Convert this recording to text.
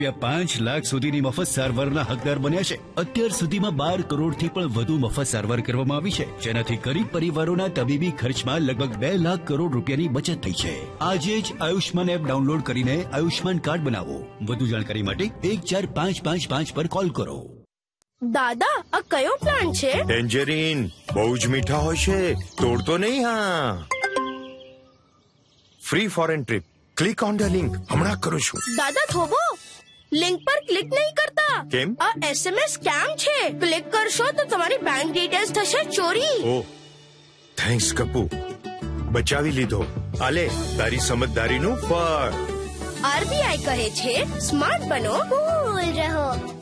5 લાખ સુધીની મફત સારવારના હકદાર બન્યા છે. અત્યાર સુધીમાં 12 કરોડથી પણ વધુ મફત સારવાર કરવામાં આવી છે, જેનાથી ગરીબ પરિવારોના તબીબી ખર્ચમાં લગભગ 2 લાખ કરોડ રૂપિયાની બચત થઈ છે. આજે જ આયુષ્માન એપ ડાઉનલોડ કરીને આયુષ્માન કાર્ડ બનાવો. વધુ જાણકારી માટે 14555 પર કોલ કરો. દાદા, આ કયો પ્લાન્ટ છે? ટેન્જરીન. બહુ જ મીઠા હોય છે, તોડતો નહીં. હા, free foreign trip. Click on the link. હમણાં કરું છું. દાદા થોભો, લિંક પર ક્લિક નહીં કરતા. કેમ? આ SMS સ્કેમ છે. ક્લિક કરશો તો તમારી બેંક ડિટેલ્સ થશે ચોરી. ઓ, થેન્ક્સ કપૂ, બચાવી લીધો. આલે તારી સમજદારીનું ફળ. RBI કહે છે, સ્માર્ટ બનો, કૂલ રહો.